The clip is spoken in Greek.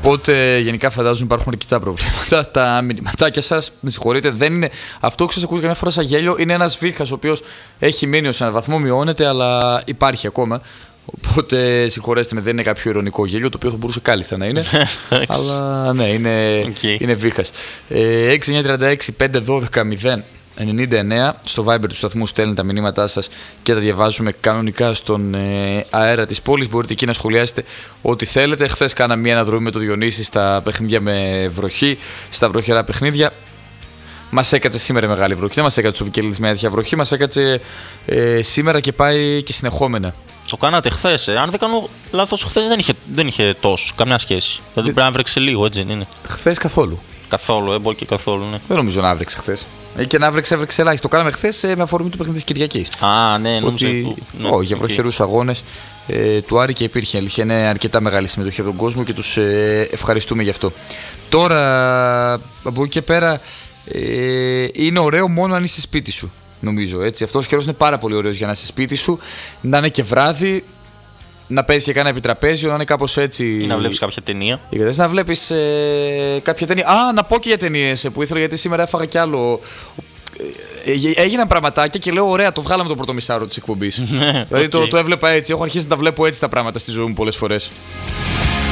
Οπότε γενικά φαντάζομαι υπάρχουν αρκετά προβλήματα. Τα μηνυματάκια σας, με συγχωρείτε, δεν είναι. Αυτό που σας ακούει καμιά φορά σαν γέλιο είναι ένας βήχας ο οποίος έχει μείνει ως έναν βαθμό, μειώνεται, αλλά υπάρχει ακόμα. Οπότε συγχωρέστε με, δεν είναι κάποιο ειρωνικό γέλιο, το οποίο θα μπορούσε κάλλιστα να είναι. Αλλά ναι, είναι βήχας. 6936-512-099 στο Viber του σταθμού στέλνετε τα μηνύματά σας και τα διαβάζουμε κανονικά στον αέρα της πόλης. Μπορείτε εκεί να σχολιάσετε ό,τι θέλετε. Χθες κάναμε μια αναδρομή με το Διονύση στα παιχνίδια με βροχή, στα βροχερά παιχνίδια. Μας έκατσε σήμερα μεγάλη βροχή. Δεν μας έκατσε ο Βικελίδης με τέτοια βροχή. Μας έκατσε σήμερα και πάει και συνεχόμενα. Το κάνατε χθες. Αν δεν κάνω λάθος, χθες δεν είχε τόσο, καμιά σχέση. Δηλαδή πρέπει να βρέξει λίγο, έτσι δεν είναι? Χθες καθόλου. Καθόλου, μπορεί και καθόλου, ναι. Δεν νομίζω να άβρεξε χθες. Και να άβρεξε ελάχιστα. Το κάναμε χθες με αφορμή του παιχνίδι της Κυριακής. Α, ναι, νομίζω. Όχι, για βροχερούς αγώνες του Άρη και υπήρχε αρκετά μεγάλη συμμετοχή από τον κόσμο και τους ευχαριστούμε γι' αυτό. Τώρα, από εκεί και πέρα, είναι ωραίο μόνο αν είσαι σπίτι σου. Νομίζω έτσι. Αυτός ο καιρός είναι πάρα πολύ ωραίος για να είσαι σπίτι σου, να είναι και βράδυ, να παίζει και κάνα επιτραπέζιο, να είναι κάπως έτσι. Ή να βλέπεις κάποια ταινία. Να βλέπεις κάποια ταινία. Α, να πω και για ταινίες που ήθελα, γιατί σήμερα έφαγα κι άλλο. Έγιναν πραγματάκια και λέω: ωραία, το βγάλαμε το πρώτο μισάρο της εκπομπής. Δηλαδή το έβλεπα έτσι. Έχω αρχίσει να τα βλέπω έτσι τα πράγματα στη ζωή μου πολλές φορές.